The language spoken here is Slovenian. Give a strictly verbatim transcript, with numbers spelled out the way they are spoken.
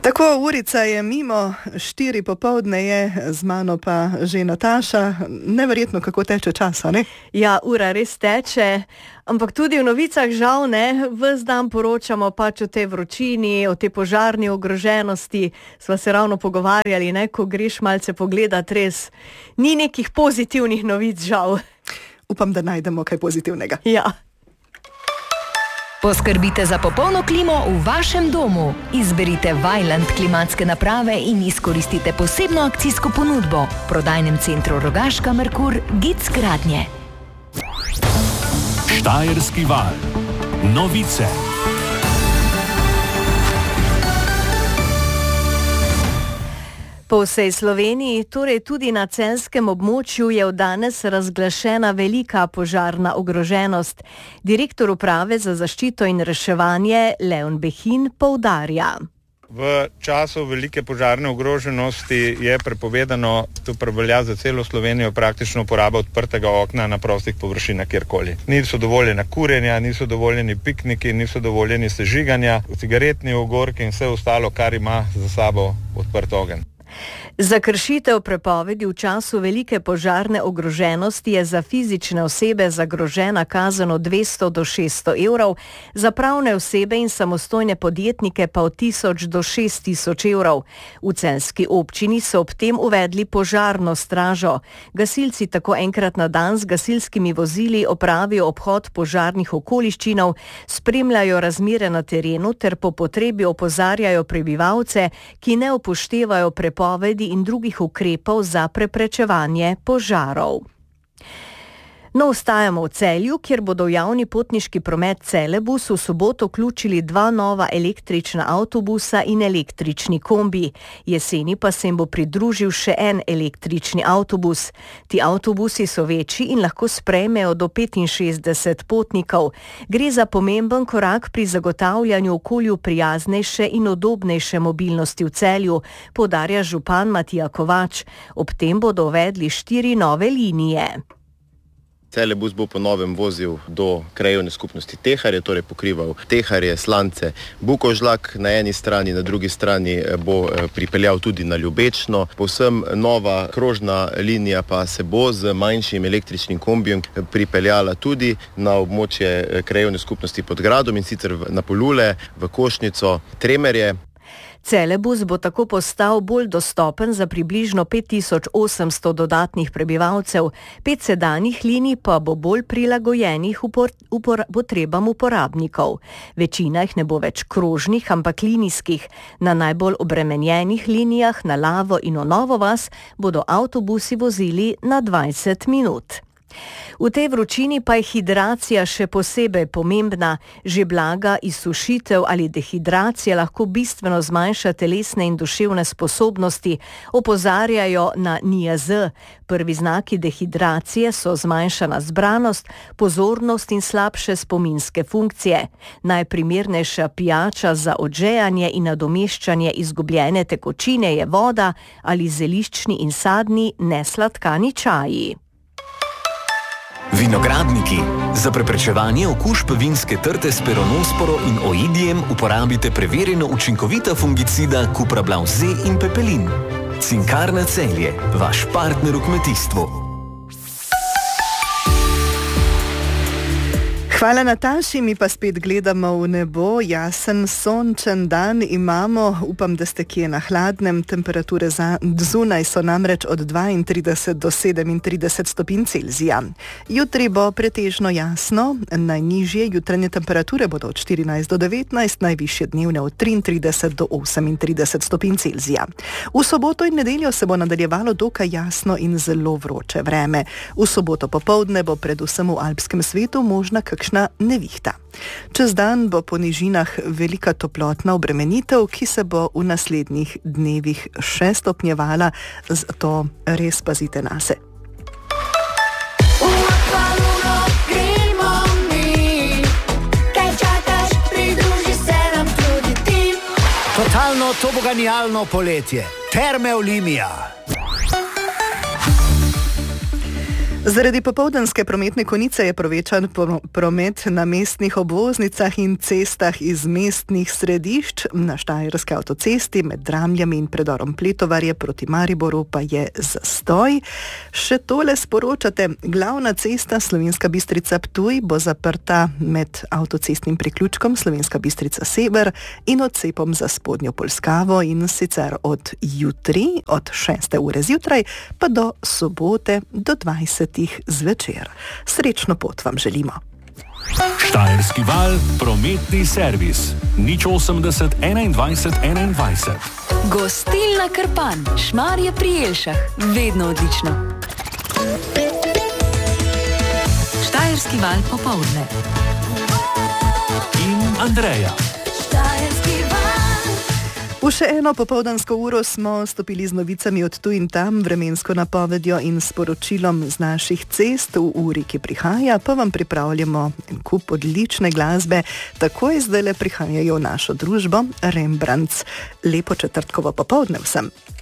Tako, urica je mimo, štiri popoldne je, z mano pa že Nataša. Neverjetno, kako teče časa, ne? Ja, ura res teče, ampak tudi v novicah žal ne. Ves dan poročamo pač o tej vročini, o tej požarni ogroženosti. Sva se ravno pogovarjali, ne? Ko greš malce pogledat, res ni nekih pozitivnih novic, žal. Upam, da najdemo kaj pozitivnega. Ja. Poskrbite za popolno klimo v vašem domu. Izberite Vaillant klimatske naprave in izkoristite posebno akcijsko ponudbo v prodajnem centru Rogaška Merkur Gic Gradnje. Štajerski val. Novice. Po vsej Sloveniji, torej tudi na celjskem območju, je od danes razglašena velika požarna ogroženost. Direktor uprave za zaščito in reševanje Leon Behin poudarja. V času velike požarne ogroženosti je prepovedano, to prevelja za celo Slovenijo, praktično uporaba odprtega okna na prostih površinah kjerkoli. Niso dovoljena kurjenja, niso dovoljeni pikniki, niso dovoljeni sežiganja, cigaretni ogorki in vse ostalo, kar ima za sabo odprt ogenj. Za kršitev prepovedi v času velike požarne ogroženosti je za fizične osebe zagrožena kazen od dvesto do šeststo evrov, za pravne osebe in samostojne podjetnike pa od tisoč do šest tisoč evrov. V celjski občini so ob tem uvedli požarno stražo. Gasilci tako enkrat na dan z gasilskimi vozili opravijo obhod požarnih okoliščinov, spremljajo razmere na terenu ter po potrebi opozarjajo prebivalce, ki ne upoštevajo prepovedi in drugih ukrepov za preprečevanje požarov. No, ostajamo v Celju, kjer bodo v javni potniški promet Celebus v soboto vključili dva nova električna avtobusa in električni kombi. Jeseni pa se jim bo pridružil še en električni avtobus. Ti avtobusi so večji in lahko sprejmejo do petinšestdeset potnikov. Gre za pomemben korak pri zagotavljanju okolju prijaznejše in udobnejše mobilnosti v Celju, poudarja župan Matija Kovač. Ob tem bodo uvedli štiri nove linije. Celebus bo po novem vozil do krajevne skupnosti Teharje, torej pokrival Teharje, Slance, Bukovžlak na eni strani, na drugi strani bo pripeljal tudi na Ljubečno. Povsem nova krožna linija pa se bo z manjšim električnim kombijem pripeljala tudi na območje krajevne skupnosti pod Gradom in sicer na Polule, v Košnico, Tremerje. Celebus bo tako postal bolj dostopen za približno pet tisoč osemsto dodatnih prebivalcev, pet sedanjih linij pa bo bolj prilagojenih upor, upor, potrebam uporabnikov. Večina jih ne bo več krožnih, ampak linijskih. Na najbolj obremenjenih linijah na Lavo in v Novo vas bodo avtobusi vozili na dvajset minut. V tej vročini pa je hidracija še posebej pomembna. Že blaga izsušitev ali dehidracija lahko bistveno zmanjša telesne in duševne sposobnosti, opozarjajo na N I A Z. Prvi znaki dehidracije so zmanjšana zbranost, pozornost in slabše spominske funkcije. Najprimernejša pijača za odžejanje in nadomeščanje izgubljene tekočine je voda ali zeliščni in sadni nesladkani čaji. Vinogradniki. Za preprečevanje okužb vinske trte s peronosporo in oidijem uporabite preverjeno učinkovita fungicida Cuprablav Z in Pepelin. Cinkarna Celje, vaš partner v kmetijstvu. Hvala Nataši, mi pa spet gledamo v nebo. Jasen, sončen dan imamo, upam, da ste kje na hladnem. Temperature za zunaj so namreč od dvaintrideset do sedemintrideset stopinj Celzija. Jutri bo pretežno jasno, najnižje jutranje temperature bodo od štirinajst do devetnajst, najvišje dnevne od triintrideset do osemintrideset stopinj Celzija. V soboto in nedeljo se bo nadaljevalo dokaj jasno in zelo vroče vreme. V soboto popoldne bo predvsem v alpskem svetu možna kakšna nevihta. Čez dan bo po nižinah velika toplotna obremenitev, ki se bo v naslednjih dnevih še stopnjevala, zato res pazite nase. Totalno toboganijalno poletje. Terme Olimia. Zaradi popoldanske prometne konice je povečan promet na mestnih obvoznicah in cestah iz mestnih središč. Na Štajerski avtocesti med Dramljami in predorom Pletovarje proti Mariboru pa je zastoj. Še tole sporočate, glavna cesta Slovenska Bistrica-Ptuj bo zaprta med avtocestnim priključkom Slovenska Bistrica-Sever in odcepom za Spodnjo Polskavo, in sicer od jutri, od šeste ure zjutraj, pa do sobote do dvajsetih zvečer. Srečno pot vam želimo. Štajerski val, prometni servis. nič osemdeset enaindvajset enaindvajset. Gostilna Krpan, Šmarje pri Jelšah. Vedno odlično. Štajerski val popoldne. In Andreja. Štajerski val. V še eno popoldansko uro smo stopili z novicami od tu in tam, vremensko napovedjo in sporočilom z naših cest. V uri, ki prihaja, pa vam pripravljamo en kup odlične glasbe. Takoj zdajle prihajajo v našo družbo Rembrandts. Lepo četrtkovo popoldne vsem.